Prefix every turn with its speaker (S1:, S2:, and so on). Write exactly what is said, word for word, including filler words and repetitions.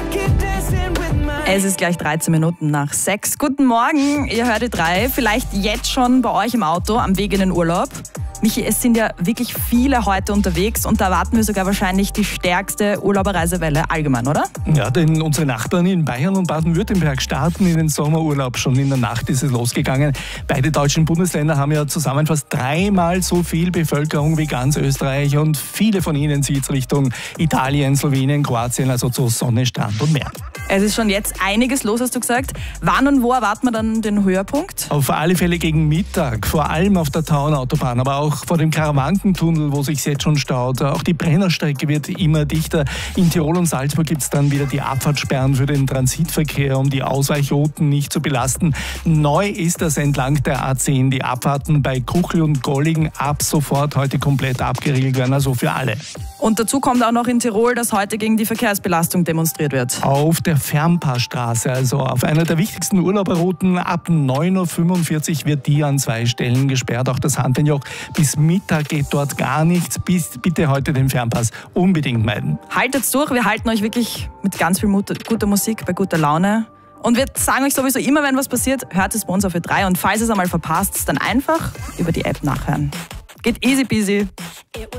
S1: Es ist gleich dreizehn Minuten nach sechs. Guten Morgen, ihr hört die drei. Vielleicht jetzt schon bei euch im Auto am Weg in den Urlaub. Michi, es sind ja wirklich viele heute unterwegs und da erwarten wir sogar wahrscheinlich die stärkste Urlauberreisewelle allgemein, oder?
S2: Ja, denn unsere Nachbarn in Bayern und Baden-Württemberg starten in den Sommerurlaub. Schon in der Nacht ist es losgegangen. Beide deutschen Bundesländer haben ja zusammen fast dreimal so viel Bevölkerung wie ganz Österreich und viele von ihnen zieht es Richtung Italien, Slowenien, Kroatien, also zu Sonne, Strand und Meer.
S1: Es ist schon jetzt einiges los, hast du gesagt. Wann und wo erwarten wir dann den Höhepunkt?
S2: Auf alle Fälle gegen Mittag, vor allem auf der Tauernautobahn, aber auch vor dem Karawankentunnel, wo sich jetzt schon staut. Auch die Brennerstrecke wird immer dichter. In Tirol und Salzburg gibt es dann wieder die Abfahrtssperren für den Transitverkehr, um die Ausweichrouten nicht zu belasten. Neu ist das entlang der A zehn. Die Abfahrten bei Kuchel und Golligen ab sofort heute komplett abgeriegelt werden, also für alle.
S1: Und dazu kommt auch noch in Tirol, dass heute gegen die Verkehrsbelastung demonstriert wird.
S2: Auf der Fernpassstraße, also auf einer der wichtigsten Urlauberrouten, ab neun Uhr fünfundvierzig wird die an zwei Stellen gesperrt. Auch das Handtenjoch. Bis Mittag geht dort gar nichts. Bis, bitte heute den Fernpass unbedingt meiden.
S1: Haltet's durch, wir halten euch wirklich mit ganz viel Mut, guter Musik, bei guter Laune. Und wir sagen euch sowieso immer, wenn was passiert, hört es bei uns auf Ö drei. Und falls ihr es einmal verpasst, dann einfach über die App nachhören. Geht easy peasy.